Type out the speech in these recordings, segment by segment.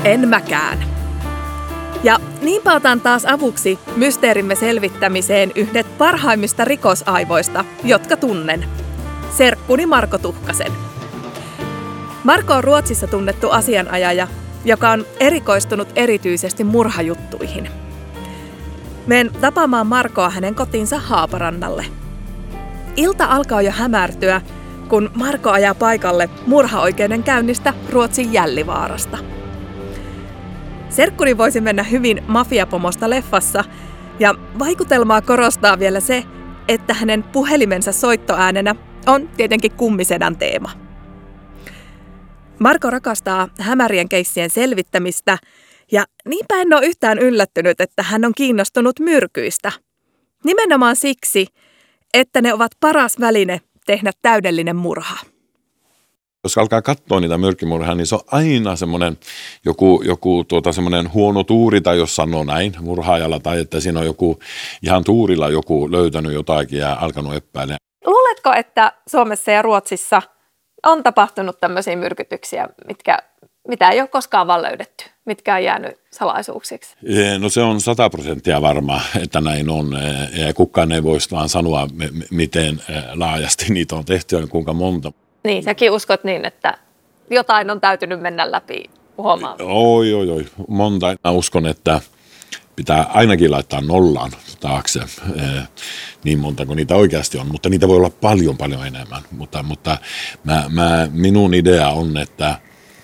En mäkään. Ja niinpä otan taas avuksi mysteerimme selvittämiseen yhdet parhaimmista rikosaivoista, jotka tunnen. Serkkuni Marko Tuhkasen. Marko on Ruotsissa tunnettu asianajaja, joka on erikoistunut erityisesti murhajuttuihin. Menen tapaamaan Markoa hänen kotiinsa Haaparannalle. Ilta alkaa jo hämärtyä, kun Marko ajaa paikalle murhaoikeudenkäynnistä Ruotsin Jällivaarasta. Serkkuni voisi mennä hyvin mafiapomosta leffassa, ja vaikutelmaa korostaa vielä se, että hänen puhelimensa soittoäänenä on tietenkin kummisedän teema. Marko rakastaa hämärien keissien selvittämistä, ja niinpä en ole yhtään yllättynyt, että hän on kiinnostunut myrkyistä. Nimenomaan siksi, että ne ovat paras väline tehdä täydellinen murha. Jos alkaa katsoa niitä myrkkimurhaa, niin se on aina semmoinen semmoinen huono tuuri, tai jos sanoo näin murhaajalla, tai että siinä on joku ihan tuurilla joku löytänyt jotakin ja alkanut epäillä. Luuletko, että Suomessa ja Ruotsissa on tapahtunut tämmöisiä myrkytyksiä, mitä ei ole koskaan vaan löydetty, mitkä on jäänyt salaisuuksiksi? No se on 100% varma, että näin on. Ja kukaan ei voisi vaan sanoa, miten laajasti niitä on tehty ja kuinka monta. Niin, säkin uskot niin, että jotain on täytynyt mennä läpi huomaan. Oi, monta. Mä uskon, että pitää ainakin laittaa nollaan taakse niin monta kuin niitä oikeasti on, mutta niitä voi olla paljon enemmän. Mutta minun idea on, että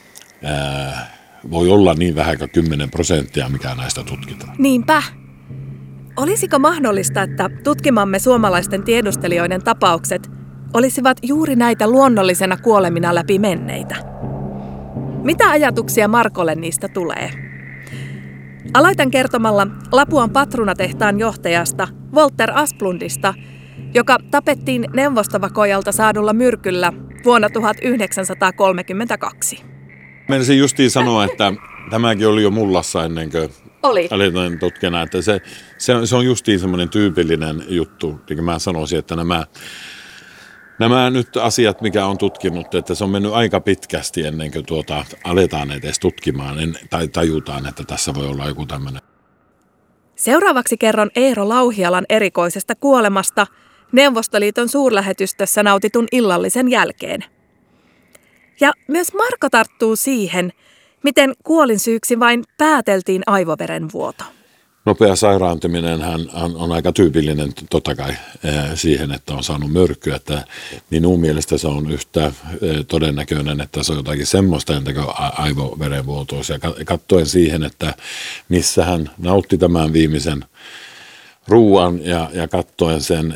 voi olla niin vähän kuin 10%, mikä näistä tutkitaan. Niinpä. Olisiko mahdollista, että tutkimamme suomalaisten tiedustelijoiden tapaukset olisivat juuri näitä luonnollisena kuolemina läpi menneitä? Mitä ajatuksia Markolle niistä tulee? Aloitan kertomalla Lapuan patruunatehtaan johtajasta Walter Asplundista, joka tapettiin neuvostovakoijalta saadulla myrkyllä vuonna 1932. Menisin justiin sanoa, että tämäkin oli jo mullassa ennen kuin aloitan tutkena, että se on justiin semmoinen tyypillinen juttu, niin mä sanoisin, että nämä nyt asiat, mikä on tutkinut, että se on mennyt aika pitkästi ennen kuin aletaan edes tutkimaan tai tajutaan, että tässä voi olla joku tämmöinen. Seuraavaksi kerron Eero Lauhialan erikoisesta kuolemasta Neuvostoliiton suurlähetystössä nautitun illallisen jälkeen. Ja myös Marko tarttuu siihen, miten kuolinsyyksi vain pääteltiin aivoverenvuoto. Nopea sairaantuminenhan on aika tyypillinen totta kai siihen, että on saanut myrkkyä. Että minun mielestä se on yhtä todennäköinen, että se on jotakin semmoista kuin aivoverenvuotoa. Ja katsoen siihen, että missä hän nautti tämän viimeisen ruuan ja katsoen sen,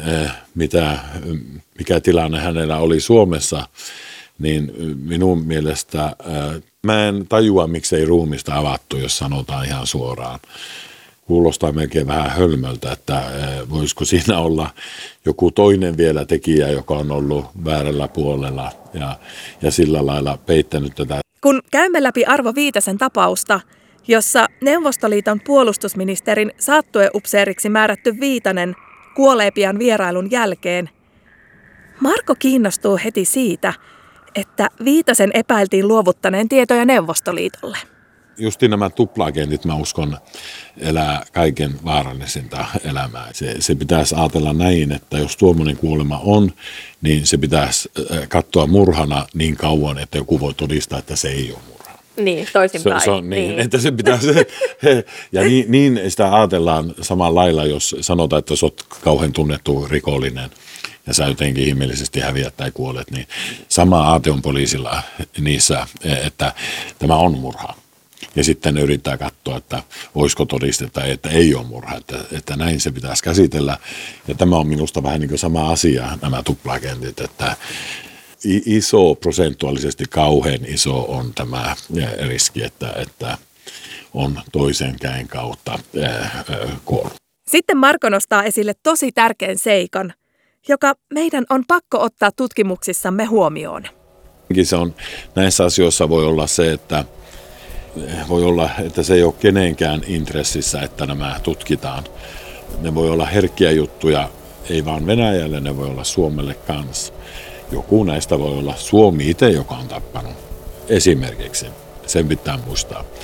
mikä tilanne hänellä oli Suomessa, niin minun mielestä mä en tajua, miksei ruumista avattu, jos sanotaan ihan suoraan. Kuulostaa melkein vähän hölmöltä, että voisiko siinä olla joku toinen vielä tekijä, joka on ollut väärällä puolella ja sillä lailla peittänyt tätä. Kun käymme läpi Arvo Viitasen tapausta, jossa Neuvostoliiton puolustusministerin saattueupseeriksi määrätty Viitanen kuolee pian vierailun jälkeen, Marko kiinnostuu heti siitä, että Viitasen epäiltiin luovuttaneen tietoja Neuvostoliitolle. Justiin nämä tuplaagentit, mä uskon, elää kaiken vaarallisinta elämää. Se pitäisi ajatella näin, että jos tuommoinen kuolema on, niin se pitäisi katsoa murhana niin kauan, että joku voi todistaa, että se ei ole murha. Niin, toisinpäin. Se on niin, että se pitäisi, ja niin sitä ajatellaan samalla lailla, jos sanotaan, että sä oot kauhean tunnettu rikollinen ja sä jotenkin ihmeellisesti häviät tai kuolet, niin sama aate on poliisilla niissä, että tämä on murha. Ja sitten ne yrittää katsoa, että voisiko todisteta, että ei ole murha, että näin se pitäisi käsitellä. Ja tämä on minusta vähän niin kuin sama asia, nämä tuplaagentit, että iso, prosentuaalisesti kauhean iso on tämä riski, että on toisen käen kautta kuollut. Sitten Marko nostaa esille tosi tärkeän seikan, joka meidän on pakko ottaa tutkimuksissamme huomioon. Se on, näissä asioissa voi olla se, että se ei ole kenenkään intressissä, että nämä tutkitaan. Ne voi olla herkkiä juttuja, ei vaan Venäjälle, ne voi olla Suomelle kanssa. Joku näistä voi olla Suomi itse, joka on tappanut. Esimerkiksi, sen pitää muistaa.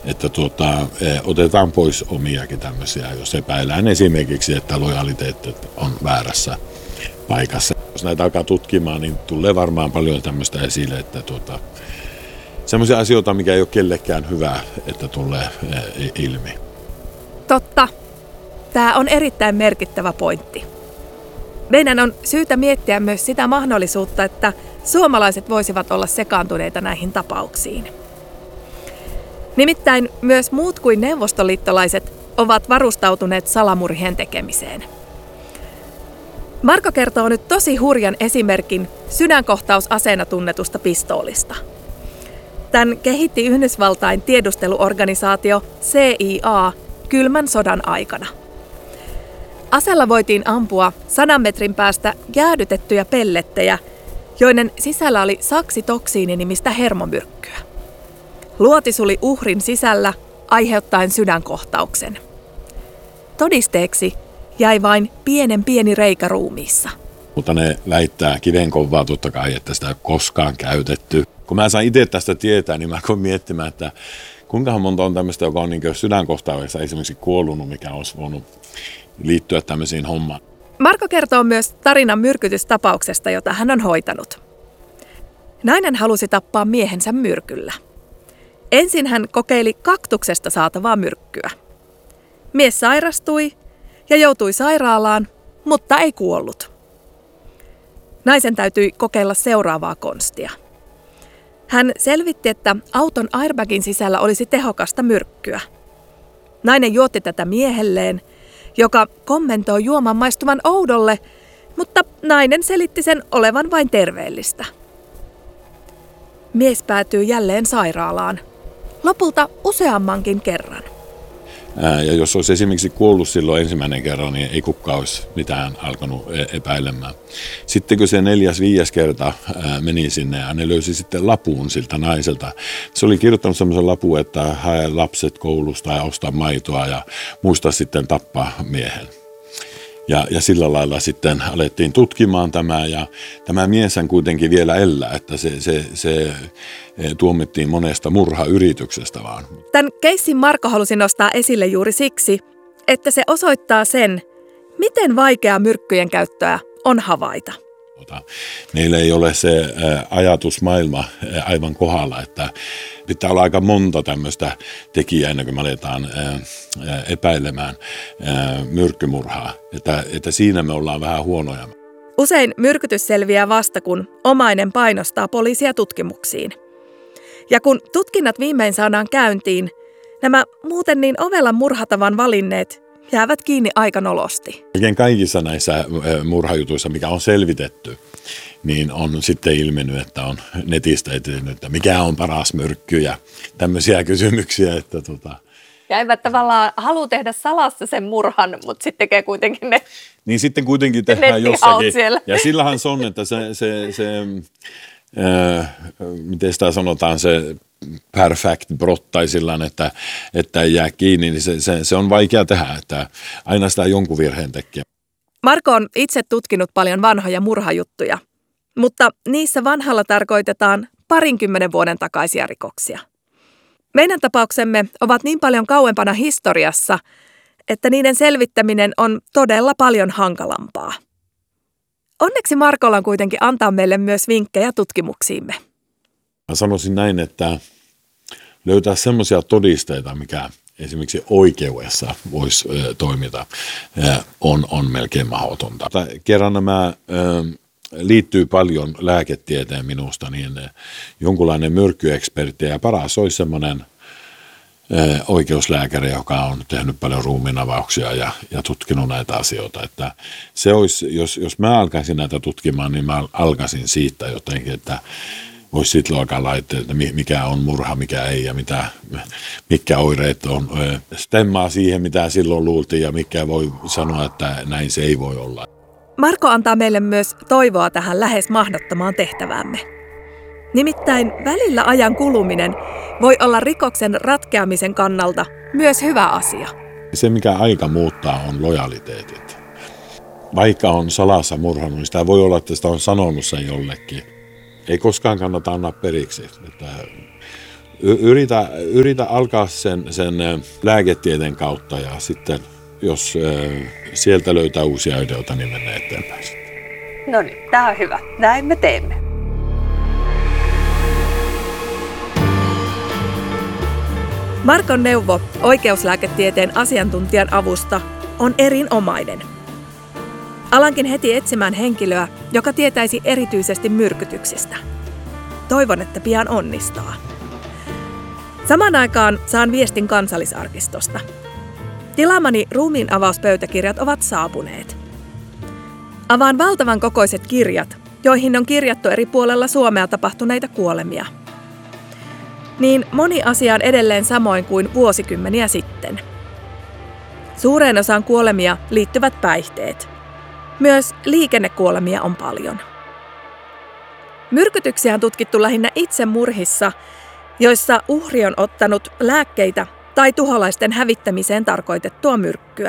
että otetaan pois omiakin tämmöisiä, jos epäillään esimerkiksi, että lojaliteetti on väärässä paikassa. Jos näitä alkaa tutkimaan, niin tulee varmaan paljon tämmöistä esille, että semmoisia asioita, mikä ei ole kellekään hyvä, että tulee ilmi. Totta. Tämä on erittäin merkittävä pointti. Meidän on syytä miettiä myös sitä mahdollisuutta, että suomalaiset voisivat olla sekaantuneita näihin tapauksiin. Nimittäin myös muut kuin neuvostoliittolaiset ovat varustautuneet salamurhien tekemiseen. Marko kertoo nyt tosi hurjan esimerkin sydänkohtausaseena tunnetusta pistoolista. Tämän kehitti Yhdysvaltain tiedusteluorganisaatio CIA kylmän sodan aikana. Aseella voitiin ampua 100 metrin päästä jäädytettyjä pellettejä, joiden sisällä oli saksitoksiini-nimistä hermomyrkkyä. Luoti suli uhrin sisällä aiheuttaen sydänkohtauksen. Todisteeksi jäi vain pieni reikä ruumiissa. Mutta ne väittää kivenkovaa totta kai, että sitä ei ole koskaan käytetty. Kun mä saan itse tästä tietää, niin mä koin miettimään, että kuinka monta on tämmöistä, joka on niin sydänkohtauksessa esimerkiksi kuollunut, mikä olisi voinut liittyä tämmöisiin hommaan. Marko kertoo myös tarinan myrkytystapauksesta, jota hän on hoitanut. Nainen halusi tappaa miehensä myrkyllä. Ensin hän kokeili kaktuksesta saatavaa myrkkyä. Mies sairastui ja joutui sairaalaan, mutta ei kuollut. Naisen täytyi kokeilla seuraavaa konstia. Hän selvitti, että auton airbagin sisällä olisi tehokasta myrkkyä. Nainen juotti tätä miehelleen, joka kommentoi juoman maistuvan oudolle, mutta nainen selitti sen olevan vain terveellistä. Mies päätyi jälleen sairaalaan, lopulta useammankin kerran. Ja jos olisi esimerkiksi kuollut silloin ensimmäinen kerran, niin ei kukaan olisi mitään alkanut epäilemään. Sitten kun se 4.-5. kerta meni sinne ja ne löysi sitten lapun siltä naiselta. Se oli kirjoittanut semmoisen lapun, että hae lapset koulusta ja osta maitoa ja muista sitten tappaa miehen. Ja sillä lailla sitten alettiin tutkimaan tämä ja tämä mieshän kuitenkin vielä elää, että se tuomittiin monesta murhayrityksestä vaan. Tämän keissin Marko halusi nostaa esille juuri siksi, että se osoittaa sen, miten vaikeaa myrkkyjen käyttöä on havaita. Meillä ei ole se ajatusmaailma aivan kohdalla, että pitää olla aika monta tämmöistä tekijää ennen kuin me aletaan epäilemään myrkkymurhaa, että siinä me ollaan vähän huonoja. Usein myrkytys selviää vasta, kun omainen painostaa poliisia tutkimuksiin. Ja kun tutkinnat viimein saadaan käyntiin, nämä muuten niin ovelan murhatavan valinneet jäävät kiinni aika nolosti. Kaikissa näissä murhajutuissa, mikä on selvitetty, niin on sitten ilmennyt, että on netistä etsinyt, että mikä on paras myrkky ja tämmöisiä kysymyksiä. Ja eivät tavallaan halua tehdä salassa sen murhan, mutta sitten tekee kuitenkin ne. Niin sitten kuitenkin tehdään jossakin. Siellä. Ja sillähän se on, että miten sitä sanotaan, se perfect brott tai sillä että ei jää kiinni, niin se on vaikea tehdä, että aina sitä jonkun virheen tekee. Marko on itse tutkinut paljon vanhoja murhajuttuja, mutta niissä vanhalla tarkoitetaan 20 vuoden takaisia rikoksia. Meidän tapauksemme ovat niin paljon kauempana historiassa, että niiden selvittäminen on todella paljon hankalampaa. Onneksi Markolla on kuitenkin antaa meille myös vinkkejä tutkimuksiimme. Mä sanoisin näin, että löytää semmoisia todisteita, mikä esimerkiksi oikeudessa voisi toimita, on melkein mahdotonta. Kerran nämä liittyy paljon lääketieteen minusta, niin jonkunlainen myrkkyekspertti ja paras olisi semmoinen oikeuslääkäri, joka on tehnyt paljon ruumiinavauksia ja tutkinut näitä asioita. Että se olisi, jos mä alkaisin näitä tutkimaan, niin mä alkaisin siitä jotenkin, että voisi sitten alkaa laittaa, että mikä on murha, mikä ei ja mitkä oireet on. Stemmaa siihen, mitä silloin luultiin ja mikä voi sanoa, että näin se ei voi olla. Marko antaa meille myös toivoa tähän lähes mahdottomaan tehtäväämme. Nimittäin välillä ajan kuluminen voi olla rikoksen ratkeamisen kannalta myös hyvä asia. Se, mikä aika muuttaa, on lojaliteetit. Vaikka on salassa murhannut, niin sitä voi olla, että sitä on sanonut sen jollekin. Ei koskaan kannata antaa periksi. Että yritä alkaa sen lääketieteen kautta ja sitten jos sieltä löytää uusia ideoita, niin mennään eteenpäin. No niin, tämä on hyvä. Näin me teemme. Markon neuvo oikeuslääketieteen asiantuntijan avusta on erinomainen. Alankin heti etsimään henkilöä, joka tietäisi erityisesti myrkytyksistä. Toivon, että pian onnistaa. Samaan aikaan saan viestin Kansallisarkistosta. Tilaamani ruumiin avauspöytäkirjat ovat saapuneet. Avaan valtavan kokoiset kirjat, joihin on kirjattu eri puolella Suomea tapahtuneita kuolemia. Niin moni asia on edelleen samoin kuin vuosikymmeniä sitten. Suureen osaan kuolemia liittyvät päihteet. Myös liikennekuolemia on paljon. Myrkytyksiä on tutkittu lähinnä itsemurhissa, joissa uhri on ottanut lääkkeitä tai tuholaisten hävittämiseen tarkoitettua myrkkyä.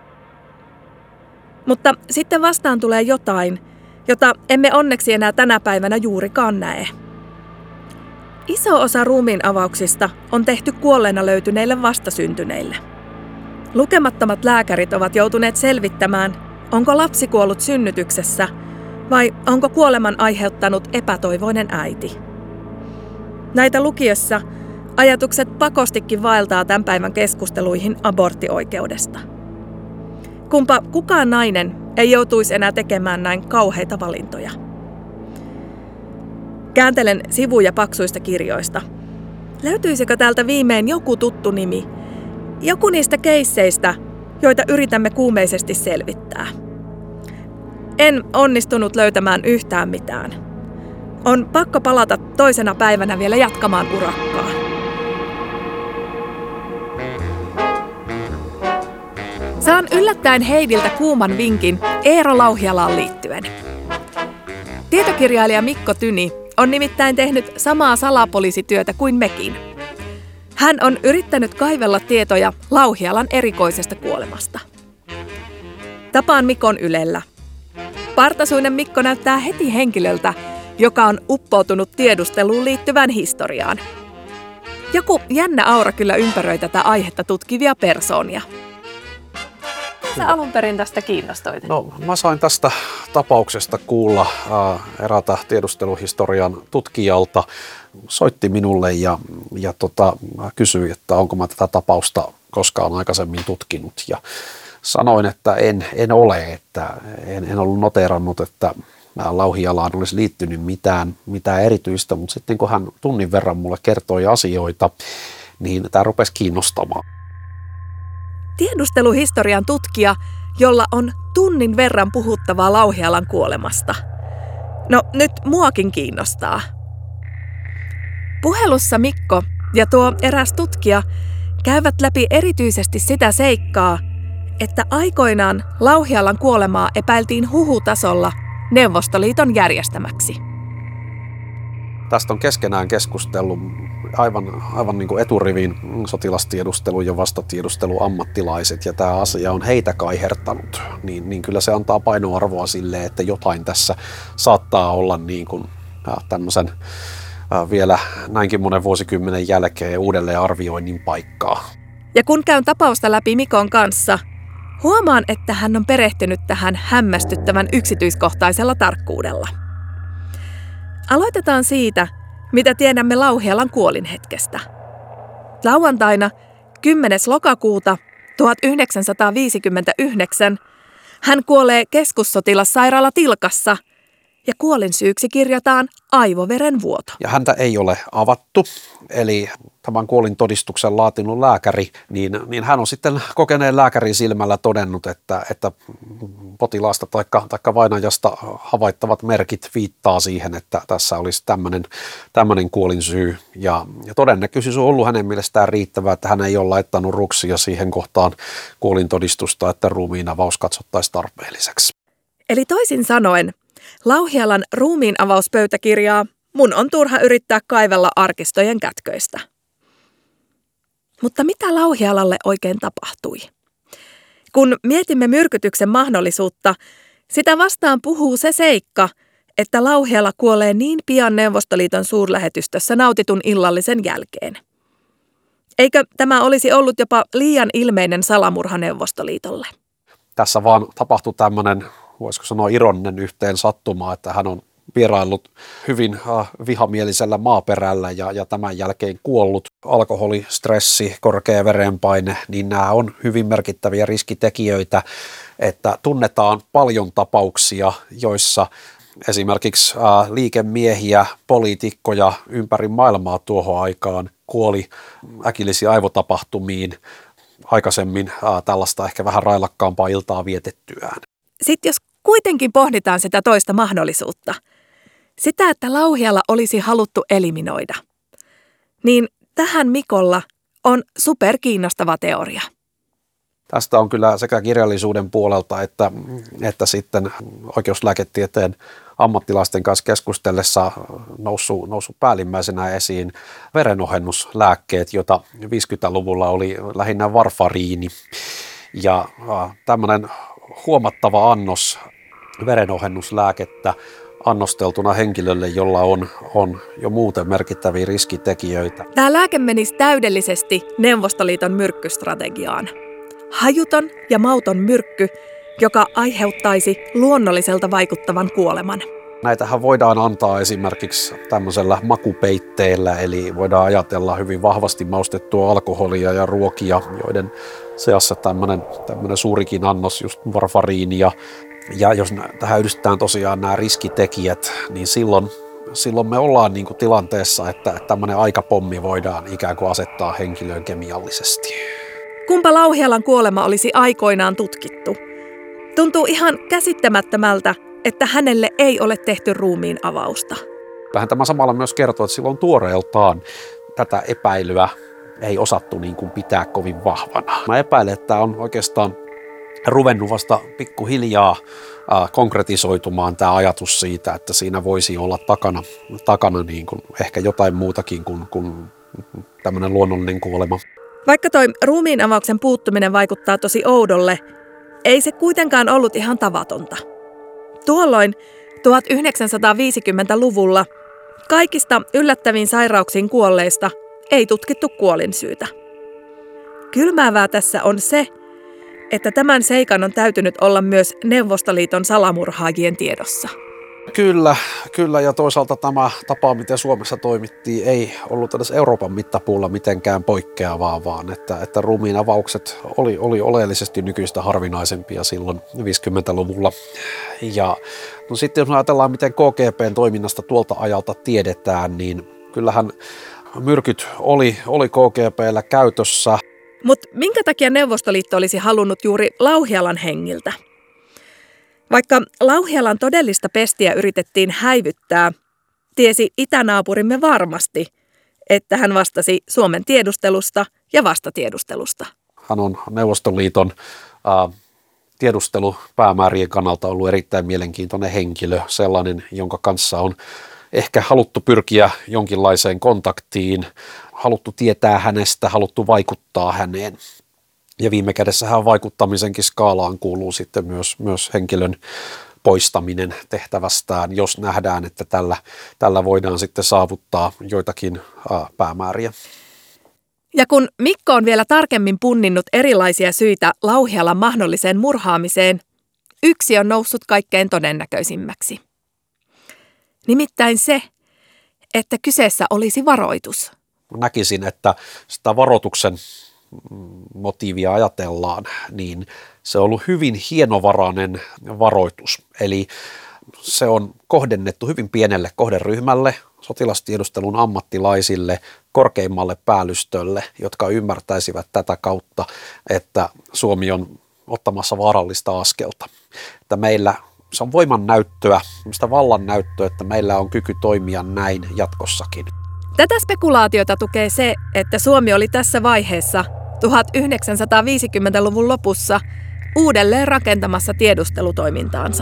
Mutta sitten vastaan tulee jotain, jota emme onneksi enää tänä päivänä juurikaan näe. Iso osa ruumiin avauksista on tehty kuolleena löytyneille vastasyntyneille. Lukemattomat lääkärit ovat joutuneet selvittämään, onko lapsi kuollut synnytyksessä vai onko kuoleman aiheuttanut epätoivoinen äiti. Näitä lukiessa ajatukset pakostikin vaeltaa tämän päivän keskusteluihin aborttioikeudesta. Kumpa kukaan nainen ei joutuisi enää tekemään näin kauheita valintoja. Kääntelen sivuja paksuista kirjoista. Löytyisikö täältä viimein joku tuttu nimi? Joku niistä keisseistä, joita yritämme kuumeisesti selvittää. En onnistunut löytämään yhtään mitään. On pakko palata toisena päivänä vielä jatkamaan urakkaa. Saan yllättäen Heidiltä kuuman vinkin Eero Lauhialaan liittyen. Tietokirjailija Mikko Tyni on nimittäin tehnyt samaa salapoliisityötä kuin mekin. Hän on yrittänyt kaivella tietoja Lauhialan erikoisesta kuolemasta. Tapaan Mikon Ylellä. Partasuinen Mikko näyttää heti henkilöltä, joka on uppoutunut tiedusteluun liittyvään historiaan. Joku jännä aura kyllä ympäröi tätä aihetta tutkivia persoonia. Sä alun perin tästä kiinnostuit? No, mä sain tästä tapauksesta kuulla eräältä tiedusteluhistorian tutkijalta. Soitti minulle ja kysyi, että onko mä tätä tapausta koskaan aikaisemmin tutkinut. Ja sanoin, että en ole, että en ollut noteerannut, että Lauhialaan olisi liittynyt mitään erityistä, mutta sitten kun hän tunnin verran mulle kertoi asioita, niin tämä rupesi kiinnostamaan. Tiedusteluhistorian tutkija, jolla on tunnin verran puhuttavaa Lauhialan kuolemasta. No nyt muakin kiinnostaa. Puhelussa Mikko ja tuo eräs tutkija käyvät läpi erityisesti sitä seikkaa, että aikoinaan Lauhialan kuolemaa epäiltiin huhutasolla Neuvostoliiton järjestämäksi. Tästä on keskenään keskustellut aivan niin kuin eturivin sotilastiedustelu ja vastatiedustelu ammattilaiset, ja tämä asia on heitä kaihertanut, niin kyllä se antaa painoarvoa sille, että jotain tässä saattaa olla niin kuin tämmöisen vielä näinkin monen vuosikymmenen jälkeen uudelleen arvioinnin paikkaa. Ja kun käyn tapausta läpi Mikon kanssa, huomaan, että hän on perehtynyt tähän hämmästyttävän yksityiskohtaisella tarkkuudella. Aloitetaan siitä, mitä tiedämme Lauhialan kuolinhetkestä. Lauantaina 10. lokakuuta 1959 hän kuolee keskussotilassairaala Tilkassa ja kuolinsyyksi kirjataan aivoverenvuoto. Ja häntä ei ole avattu, eli tämän kuolintodistuksen laatinut lääkäri, niin hän on sitten kokeneen lääkärin silmällä todennut, että potilaasta tai vainajasta havaittavat merkit viittaa siihen, että tässä olisi tämmöinen kuolinsyy. Ja todennäköisyys on ollut hänen mielestään riittävää, että hän ei ole laittanut ruksia siihen kohtaan kuolintodistusta, että ruumiin avaus katsottaisiin tarpeelliseksi. Eli toisin sanoen, Lauhialan ruumiin avauspöytäkirjaa mun on turha yrittää kaivella arkistojen kätköistä. Mutta mitä Lauhialalle oikein tapahtui? Kun mietimme myrkytyksen mahdollisuutta, sitä vastaan puhuu se seikka, että Lauheala kuolee niin pian Neuvostoliiton suurlähetystössä nautitun illallisen jälkeen. Eikö tämä olisi ollut jopa liian ilmeinen salamurha Neuvostoliitolle? Tässä vaan tapahtui tämmöinen, voisiko sanoa ironinen yhteen sattuma, että hän on vieraillut hyvin vihamielisellä maaperällä ja tämän jälkeen kuollut. Alkoholi, stressi, korkea verenpaine, niin nämä on hyvin merkittäviä riskitekijöitä, että tunnetaan paljon tapauksia, joissa esimerkiksi liikemiehiä, poliitikkoja ympäri maailmaa tuohon aikaan kuoli äkillisiin aivotapahtumiin aikaisemmin tällaista ehkä vähän railakkaampaa iltaa vietettyään. Sitten jos kuitenkin pohditaan sitä toista mahdollisuutta, sitä, että Lauheala olisi haluttu eliminoida, niin tähän Mikolla on superkiinnostava teoria. Tästä on kyllä sekä kirjallisuuden puolelta että sitten oikeuslääketieteen ammattilaisten kanssa keskustellessa noussut päällimmäisenä esiin verenohennuslääkkeet, joita 50-luvulla oli lähinnä varfariini. Ja tämmöinen huomattava annos verenohennuslääkettä annosteltuna henkilölle, jolla on jo muuten merkittäviä riskitekijöitä. Tämä lääke menisi täydellisesti Neuvostoliiton myrkkystrategiaan. Hajuton ja mauton myrkky, joka aiheuttaisi luonnolliselta vaikuttavan kuoleman. Näitähän voidaan antaa esimerkiksi tämmöisellä makupeitteellä, eli voidaan ajatella hyvin vahvasti maustettua alkoholia ja ruokia, joiden seassa tämmöinen suurikin annos, just varfariinia. Ja jos tähän yhdistetään tosiaan nämä riskitekijät, niin silloin me ollaan niin kuin tilanteessa, että tämmöinen aikapommi voidaan ikään kuin asettaa henkilöön kemiallisesti. Kumpa Lauhealan kuolema olisi aikoinaan tutkittu? Tuntuu ihan käsittämättömältä, että hänelle ei ole tehty ruumiin avausta. Vähän tämä samalla myös kertoo, että silloin tuoreeltaan tätä epäilyä ei osattu niin kuin pitää kovin vahvana. Mä epäilen, että tämä on oikeastaan ruvennut vasta pikkuhiljaa konkretisoitumaan tämä ajatus siitä, että siinä voisi olla takana niin kuin ehkä jotain muutakin kuin tämmöinen luonnollinen kuolema. Vaikka toi ruumiin avauksen puuttuminen vaikuttaa tosi oudolle, ei se kuitenkaan ollut ihan tavatonta. Tuolloin 1950-luvulla kaikista yllättäviin sairauksiin kuolleista ei tutkittu kuolinsyytä. Kylmäävää tässä on se, että tämän seikan on täytynyt olla myös Neuvostoliiton salamurhaajien tiedossa. Kyllä, ja toisaalta tämä tapa, miten Suomessa toimittiin, ei ollut edes Euroopan mittapuulla mitenkään poikkeavaa, vaan että ruumiin avaukset oli oleellisesti nykyistä harvinaisempia silloin 50-luvulla. Ja no sitten jos ajatellaan, miten KGB:n toiminnasta tuolta ajalta tiedetään, niin kyllähän myrkyt oli KGB:llä käytössä. Mutta minkä takia Neuvostoliitto olisi halunnut juuri Lauhealan hengiltä? Vaikka Lauhealan todellista pestiä yritettiin häivyttää, tiesi itänaapurimme varmasti, että hän vastasi Suomen tiedustelusta ja vastatiedustelusta. Hän on Neuvostoliiton tiedustelupäämäärien kannalta ollut erittäin mielenkiintoinen henkilö, sellainen, jonka kanssa on ehkä haluttu pyrkiä jonkinlaiseen kontaktiin, haluttu tietää hänestä, haluttu vaikuttaa häneen. Ja viime kädessähän vaikuttamisenkin skaalaan kuuluu sitten myös henkilön poistaminen tehtävästään, jos nähdään, että tällä voidaan sitten saavuttaa joitakin päämääriä. Ja kun Mikko on vielä tarkemmin punninnut erilaisia syitä Lauhealan mahdolliseen murhaamiseen, yksi on noussut kaikkein todennäköisimmäksi. Nimittäin se, että kyseessä olisi varoitus. Näkisin, että sitä varoituksen motiivia ajatellaan, niin se on ollut hyvin hienovarainen varoitus. Eli se on kohdennettu hyvin pienelle kohderyhmälle, sotilastiedustelun ammattilaisille, korkeimmalle päällystölle, jotka ymmärtäisivät tätä kautta, että Suomi on ottamassa vaarallista askelta. Että meillä se on voiman näyttöä, sitä vallan näyttöä, että meillä on kyky toimia näin jatkossakin. Tätä spekulaatiota tukee se, että Suomi oli tässä vaiheessa 1950-luvun lopussa uudelleen rakentamassa tiedustelutoimintaansa.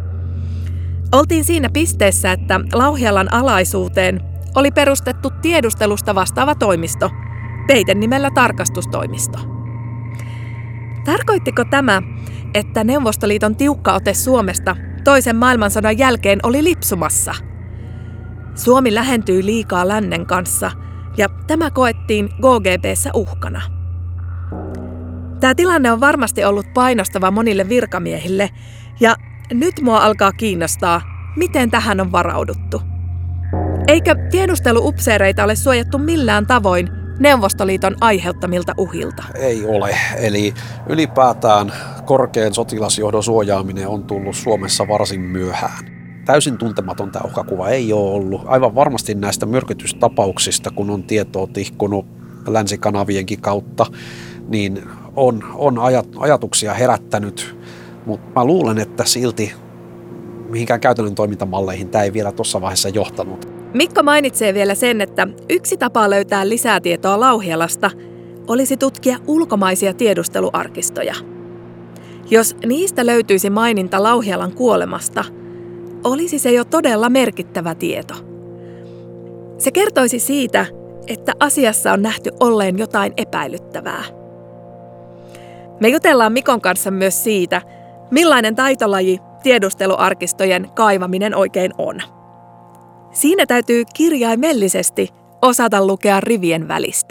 Oltiin siinä pisteessä, että Lauhealan alaisuuteen oli perustettu tiedustelusta vastaava toimisto, peitenimellä tarkastustoimisto. Tarkoittiko tämä, että Neuvostoliiton tiukka ote Suomesta toisen maailmansodan jälkeen oli lipsumassa. Suomi lähentyi liikaa lännen kanssa ja tämä koettiin KGB:ssä uhkana. Tämä tilanne on varmasti ollut painostava monille virkamiehille ja nyt mua alkaa kiinnostaa, miten tähän on varauduttu. Eikä tiedusteluupseereita ole suojattu millään tavoin Neuvostoliiton aiheuttamilta uhilta? Ei ole. Eli ylipäätään korkean sotilasjohdon suojaaminen on tullut Suomessa varsin myöhään. Täysin tuntematon tämä uhkakuva ei ole ollut. Aivan varmasti näistä myrkytystapauksista, kun on tietoa tihkunut länsikanavienkin kautta, niin on ajatuksia herättänyt. Mutta mä luulen, että silti mihinkään käytännön toimintamalleihin tämä ei vielä tuossa vaiheessa johtanut. Mikko mainitsee vielä sen, että yksi tapa löytää lisää tietoa Lauhialasta olisi tutkia ulkomaisia tiedusteluarkistoja. Jos niistä löytyisi maininta Lauhialan kuolemasta, olisi se jo todella merkittävä tieto. Se kertoisi siitä, että asiassa on nähty olleen jotain epäilyttävää. Me jutellaan Mikon kanssa myös siitä, millainen taitolaji tiedusteluarkistojen kaivaminen oikein on. Siinä täytyy kirjaimellisesti osata lukea rivien välistä.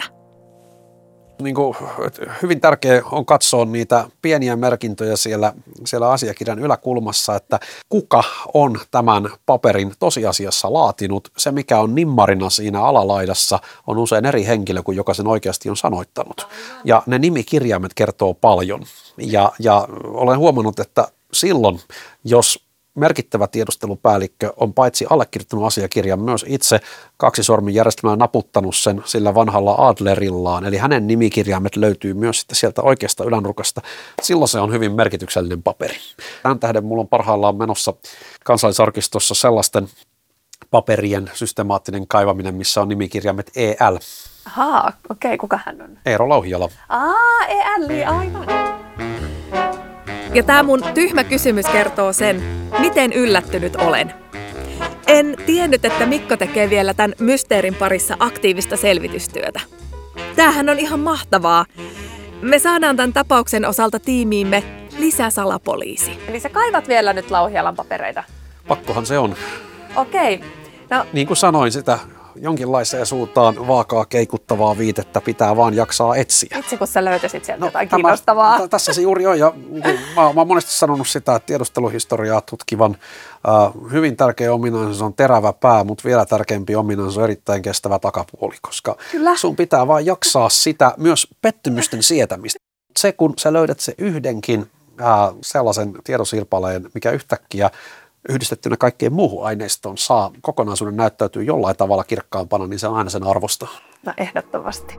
Hyvin tärkeää on katsoa niitä pieniä merkintöjä siellä asiakirjan yläkulmassa, että kuka on tämän paperin tosiasiassa laatinut. Se, mikä on nimmarina siinä alalaidassa, on usein eri henkilö kuin joka sen oikeasti on sanoittanut. Ja ne nimikirjaimet kertoo paljon. Ja olen huomannut, että silloin, jos merkittävä tiedustelupäällikkö on paitsi allekirjoittanut asiakirjan myös itse kaksisormin järjestelmällä naputtanut sen sillä vanhalla Adlerillaan, eli hänen nimikirjaimet löytyy myös sitten sieltä oikeasta ylänurkasta. Silloin se on hyvin merkityksellinen paperi. Tämän tähden mulla on parhaillaan menossa Kansallisarkistossa sellaisten paperien systemaattinen kaivaminen, missä on nimikirjaimet EL. Ahaa, okei, kuka hän on? Eero Lauhiala. EL, aivan. Ja tämä mun tyhmä kysymys kertoo sen, miten yllättynyt olen. En tiennyt, että Mikko tekee vielä tämän mysteerin parissa aktiivista selvitystyötä. Tämähän on ihan mahtavaa. Me saadaan tämän tapauksen osalta tiimiimme lisäsalapoliisi. Eli sä kaivat vielä nyt Lauhialan papereita? Pakkohan se on. Okei. No. Niin kuin sanoin, sitä jonkinlaiseen suuntaan vaakaa keikuttavaa viitettä pitää vaan jaksaa etsiä. Itse kun sä löytäisit sieltä jotain kiinnostavaa. Tässä se juuri on, ja mä oon monesti sanonut sitä, että tiedusteluhistoriaa tutkivan hyvin tärkeä ominaisuus on terävä pää, mutta vielä tärkeämpi ominaisuus on erittäin kestävä takapuoli, koska Kyllä. sun pitää vaan jaksaa sitä myös pettymysten sietämistä. Se, kun sä löydät se yhdenkin sellaisen tiedosirpaleen, mikä yhtäkkiä yhdistettynä kaikkeen muuhun aineistoon saa kokonaisuuden näyttäytyy jollain tavalla kirkkaampana, niin se on aina sen arvosta. No ehdottomasti.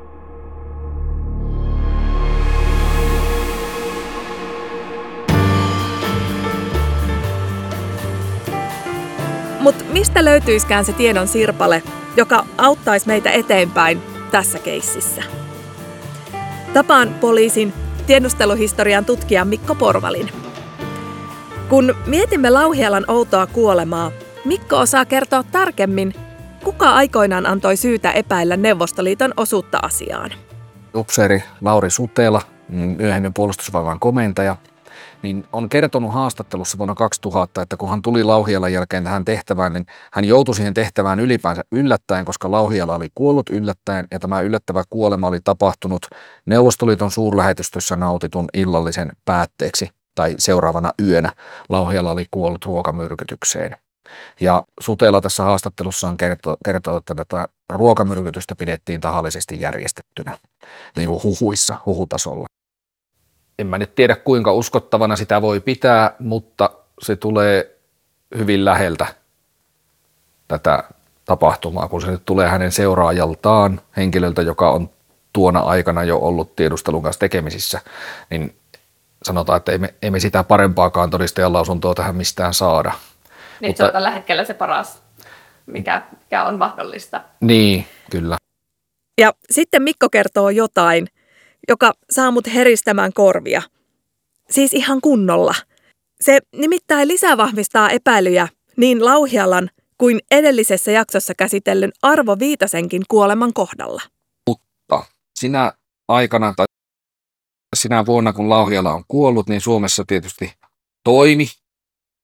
Mutta mistä löytyiskään se tiedon sirpale, joka auttaisi meitä eteenpäin tässä keississä? Tapaan poliisin tiedusteluhistorian tutkijan Mikko Porvalin. Kun mietimme Lauhialan outoa kuolemaa, Mikko osaa kertoa tarkemmin, kuka aikoinaan antoi syytä epäillä Neuvostoliiton osuutta asiaan. Upseeri Lauri Sutela, myöhemmin puolustusvoiman komentaja, niin on kertonut haastattelussa vuonna 2000, että kun hän tuli Lauhialan jälkeen tähän tehtävään, niin hän joutui siihen tehtävään ylipäänsä yllättäen, koska Lauhiala oli kuollut yllättäen ja tämä yllättävä kuolema oli tapahtunut Neuvostoliiton suurlähetystössä nautitun illallisen päätteeksi tai seuraavana yönä. Lauhiala oli kuollut ruokamyrkytykseen. Ja Sutela tässä haastattelussa on kertonut, että tätä ruokamyrkytystä pidettiin tahallisesti järjestettynä, niin kuin huhutasolla. En mä nyt tiedä, kuinka uskottavana sitä voi pitää, mutta se tulee hyvin läheltä tätä tapahtumaa, kun se nyt tulee hänen seuraajaltaan, henkilöltä, joka on tuona aikana jo ollut tiedustelun kanssa tekemisissä, niin sanotaan, että ei me sitä parempaakaan todistajan lausuntoa tähän mistään saada. Niin, mutta se on tällä hetkellä se paras, mikä on mahdollista. Niin, kyllä. Ja sitten Mikko kertoo jotain, joka saa mut heristämään korvia. Siis ihan kunnolla. Se nimittäin lisävahvistaa epäilyjä niin Lauhialan kuin edellisessä jaksossa käsitellyn Arvo Viitasenkin kuoleman kohdalla. Mutta sinä aikana tai sinä vuonna, kun Lauhiala on kuollut, niin Suomessa tietysti toimi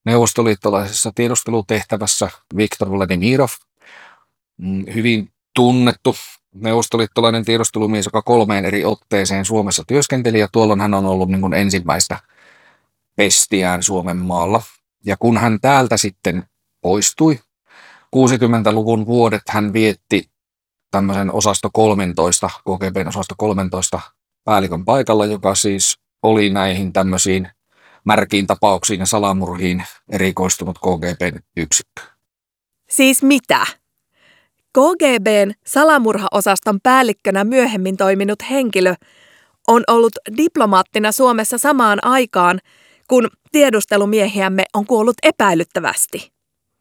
neuvostoliittolaisessa tiedustelutehtävässä Viktor Vladimirov, hyvin tunnettu neuvostoliittolainen tiedustelumies, joka 3 eri otteeseen Suomessa työskenteli, ja tuolloin hän on ollut niin kuin ensimmäistä pestiään Suomen maalla. Ja kun hän täältä sitten poistui, 60-luvun vuodet hän vietti tämmöisen osasto 13, KGB:n osasto 13 päällikön paikalla, joka siis oli näihin tämmöisiin märkiin tapauksiin ja salamurhiin erikoistunut KGB:n yksikkö. Siis mitä? KGB:n salamurhaosaston päällikkönä myöhemmin toiminut henkilö on ollut diplomaattina Suomessa samaan aikaan, kun tiedustelumiehiämme on kuollut epäilyttävästi.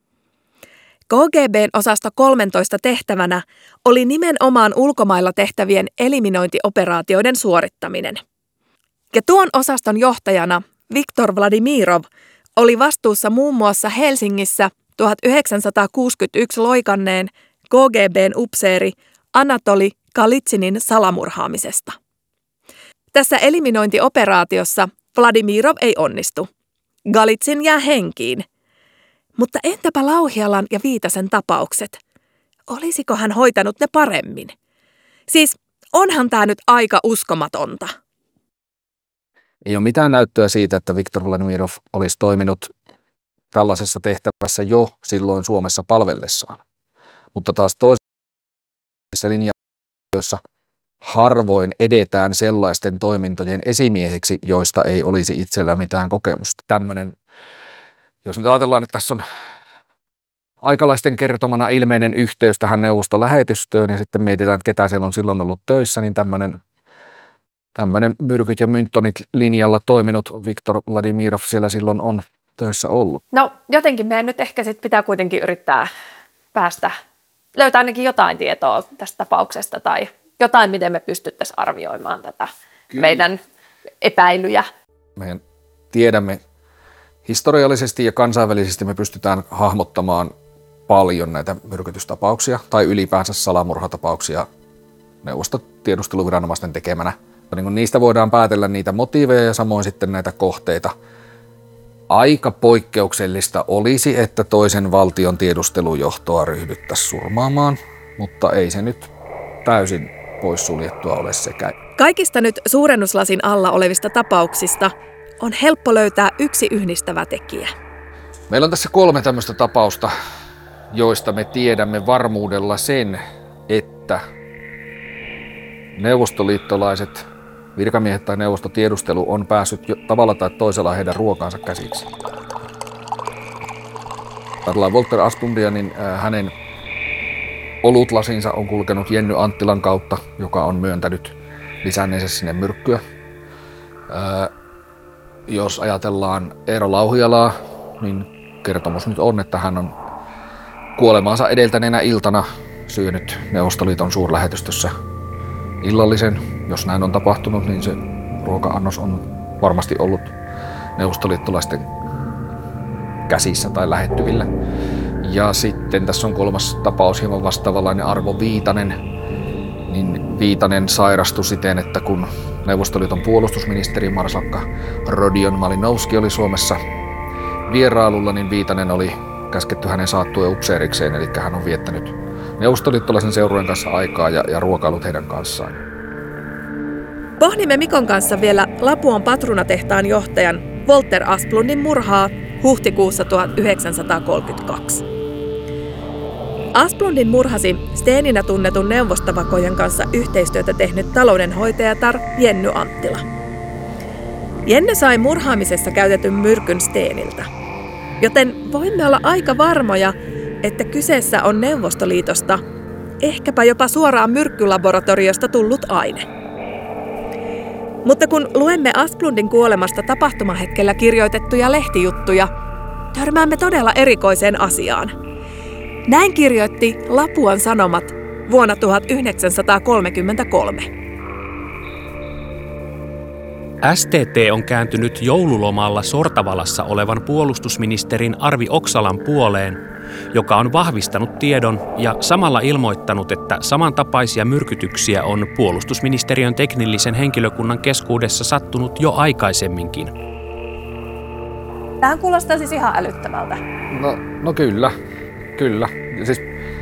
KGB:n osasto 13 tehtävänä oli nimenomaan ulkomailla tehtävien eliminointioperaatioiden suorittaminen. Ja tuon osaston johtajana Viktor Vladimirov oli vastuussa muun muassa Helsingissä 1961 loikanneen KGB:n upseeri Anatoli Galitsinin salamurhaamisesta. Tässä eliminointioperaatiossa Vladimirov ei onnistu. Galitsin jää henkiin. Mutta entäpä Lauhialan ja Viitasen tapaukset? Olisiko hän hoitanut ne paremmin? Siis onhan tämä nyt aika uskomatonta. Ei ole mitään näyttöä siitä, että Viktor Vladimirov olisi toiminut tällaisessa tehtävässä jo silloin Suomessa palvellessaan. Mutta taas toisessa linjassa, jossa harvoin edetään sellaisten toimintojen esimieheksi, joista ei olisi itsellä mitään kokemusta. Tämmöinen, jos nyt ajatellaan, että tässä on aikalaisten kertomana ilmeinen yhteys tähän neuvostolähetystöön ja sitten mietitään, että ketä siellä on silloin ollut töissä, niin tämmöinen myrkyt ja mynttonit linjalla toiminut Viktor Vladimirov siellä silloin on töissä ollut. No jotenkin meidän nyt ehkä sit pitää kuitenkin yrittää löytää ainakin jotain tietoa tästä tapauksesta tai jotain, miten me pystyttäisiin arvioimaan tätä meidän epäilyjä. Me tiedämme historiallisesti ja kansainvälisesti me pystytään hahmottamaan paljon näitä myrkytystapauksia tai ylipäänsä salamurhatapauksia neuvostotiedusteluviranomaisten tekemänä. Niin niistä voidaan päätellä niitä motiiveja ja samoin sitten näitä kohteita. Aika poikkeuksellista olisi, että toisen valtion tiedustelujohtoa ryhdyttäisiin surmaamaan, mutta ei se nyt täysin poissuljettua ole sekään. Kaikista nyt suurennuslasin alla olevista tapauksista on helppo löytää yksi yhdistävä tekijä. Meillä on tässä 3 tämmöistä tapausta, joista me tiedämme varmuudella sen, että neuvostoliittolaiset virkamiehet tai neuvostotiedustelu on päässyt tavalla tai toisella heidän ruokaansa käsiksi. Ajatellaan Walter Asplundia, niin hänen olutlasinsa on kulkenut Jenny Anttilan kautta, joka on myöntänyt lisänneensä sinne myrkkyä. Jos ajatellaan Eero Lauhialaa, niin kertomus nyt on, että hän on kuolemaansa edeltäneenä iltana syönyt Neuvostoliiton suurlähetystössä illallisen. Jos näin on tapahtunut, niin se ruoka-annos on varmasti ollut neuvostoliittolaisten käsissä tai lähettyvillä. Ja sitten tässä on 3. tapaus, hieman vastaavanlainen Arvo Viitanen. Niin Viitanen sairastui siten, että kun Neuvostoliiton puolustusministeri Marsalkka Rodion Malinovski oli Suomessa vierailulla, niin Viitanen oli käsketty hänen saattueen upseerikseen, eli hän on viettänyt neuvostoliittolaisen seurueen kanssa aikaa ja ruokailut heidän kanssaan. Pohdimme Mikon kanssa vielä Lapuan patruunatehtaan johtajan Walter Asplundin murhaa huhtikuussa 1932. Asplundin murhasi Steninä tunnetun neuvostovakojen kanssa yhteistyötä tehnyt taloudenhoitajatar Jenny Anttila. Jenny sai murhaamisessa käytetyn myrkyn Steniltä, joten voimme olla aika varmoja, että kyseessä on Neuvostoliitosta, ehkäpä jopa suoraan myrkkylaboratoriosta tullut aine. Mutta kun luemme Asplundin kuolemasta tapahtumahetkellä kirjoitettuja lehtijuttuja, törmäämme todella erikoiseen asiaan. Näin kirjoitti Lapuan Sanomat vuonna 1933. STT on kääntynyt joululomalla Sortavalassa olevan puolustusministerin Arvi Oksalan puoleen, joka on vahvistanut tiedon ja samalla ilmoittanut, että samantapaisia myrkytyksiä on puolustusministeriön teknillisen henkilökunnan keskuudessa sattunut jo aikaisemminkin. Tämähän kuulostaa siis ihan älyttömältä. No kyllä. Siis,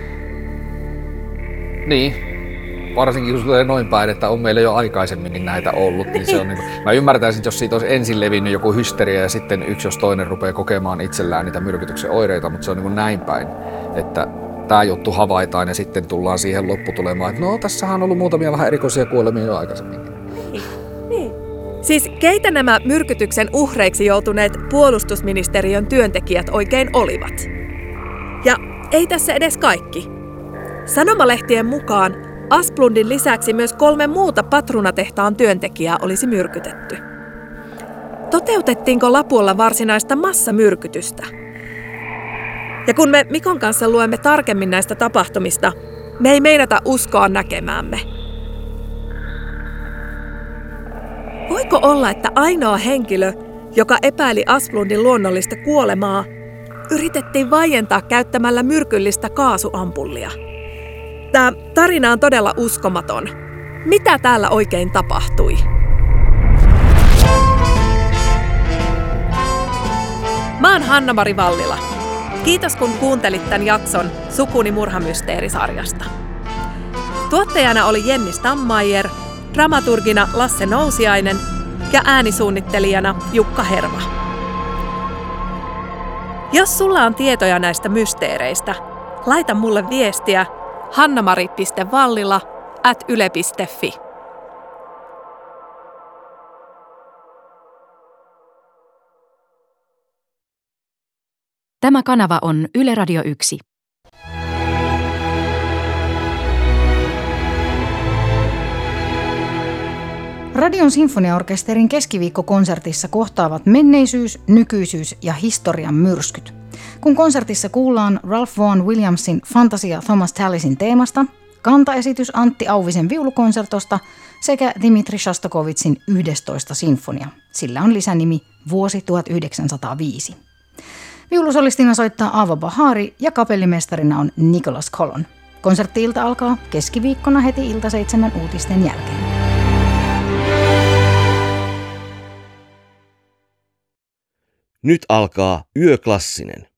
niin, varsinkin kun se tulee noin päin, että on meillä jo aikaisemmin niin näitä ollut. Niin se on niin kuin, mä ymmärtäisin, jos siitä olisi ensin levinnyt joku hysteria ja sitten yksi jos toinen rupeaa kokemaan itsellään niitä myrkytyksen oireita, mutta se on niin kuin näin päin, että tämä juttu havaitaan ja sitten tullaan siihen lopputulemaan, että no tässähän on ollut muutamia vähän erikoisia kuolemia jo aikaisemmin. Niin. Siis keitä nämä myrkytyksen uhreiksi joutuneet puolustusministeriön työntekijät oikein olivat? Ja ei tässä edes kaikki. Sanomalehtien mukaan Asplundin lisäksi myös 3 muuta patruunatehtaan työntekijää olisi myrkytetty. Toteutettiinko Lapualla varsinaista massamyrkytystä? Ja kun me Mikon kanssa luemme tarkemmin näistä tapahtumista, me ei meinata uskoa näkemäämme. Voiko olla, että ainoa henkilö, joka epäili Asplundin luonnollista kuolemaa, yritettiin vaientaa käyttämällä myrkyllistä kaasuampullia? Tämä tarina on todella uskomaton. Mitä täällä oikein tapahtui? Mä oon Hanna-Mari Vallila. Kiitos kun kuuntelit tämän jakson Sukuni murhamysteerisarjasta. Tuottajana oli Jenni Stammaier, dramaturgina Lasse Nousiainen ja äänisuunnittelijana Jukka Herva. Jos sulla on tietoja näistä mysteereistä, laita mulle viestiä hannamari.vallila@yle.fi. Tämä kanava on Yle Radio 1. Radion sinfoniaorkesterin keskiviikkokonsertissa kohtaavat menneisyys, nykyisyys ja historian myrskyt. Kun konsertissa kuullaan Ralph Vaughan Williamsin Fantasia Thomas Tallisin teemasta, kantaesitys Antti Auvisen viulukonsertosta sekä Dmitri Shostakovichin 11. sinfonia. Sillä on lisänimi Vuosi 1905. Viulusolistina soittaa Ava Bahari ja kapellimestarina on Nicholas Colon. Konsertti-ilta alkaa keskiviikkona heti ilta 7 uutisten jälkeen. Nyt alkaa Yöklassinen.